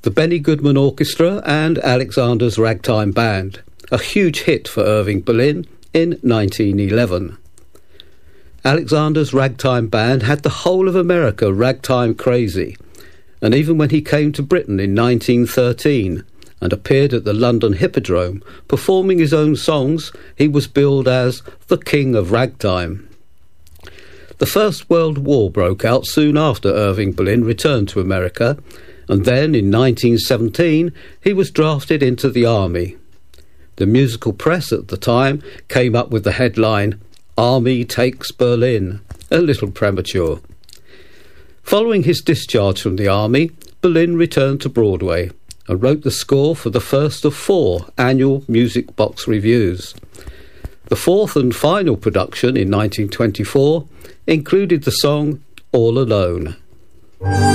the Benny Goodman Orchestra and Alexander's Ragtime Band, a huge hit for Irving Berlin in 1911. Alexander's Ragtime Band had the whole of America ragtime crazy, and even when he came to Britain in 1913 and appeared at the London Hippodrome performing his own songs, he was billed as the King of Ragtime. The First World War broke out soon after Irving Berlin returned to America, and then in 1917 he was drafted into the army. The musical press at the time came up with the headline, "Army Takes Berlin," a little premature. Following his discharge from the army, Berlin returned to Broadway and wrote the score for the first of 4 annual Music Box Revues. The fourth and final production in 1924 included the song "All Alone."